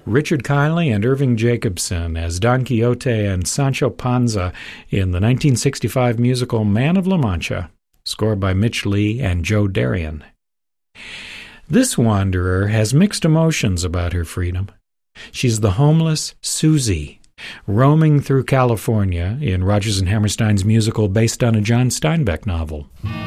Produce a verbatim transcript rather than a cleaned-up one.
Richard Kiley and Irving Jacobson as Don Quixote and Sancho Panza in the nineteen sixty-five musical Man of La Mancha, scored by Mitch Lee and Joe Darian. This wanderer has mixed emotions about her freedom. She's the homeless Susie, roaming through California in Rodgers and Hammerstein's musical based on a John Steinbeck novel.